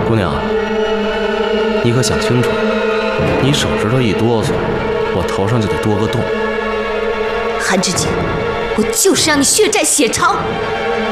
姑娘，你可想清楚，你手指头一哆嗦，我头上就得多个洞。 韩知锦，我就是让你血债血偿。